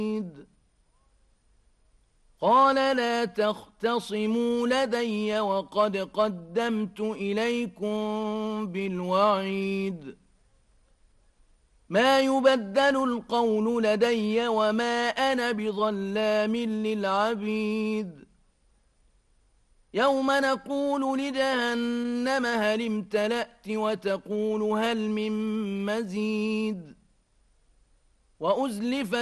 قال لا تختصموا لدي وقد قدمت إليكم بالوعيد ما يبدل القول لدي وما أنا بظلام للعبيد يوم نقول لجهنم هل امتلأت وتقول هل من مزيد وأزلفت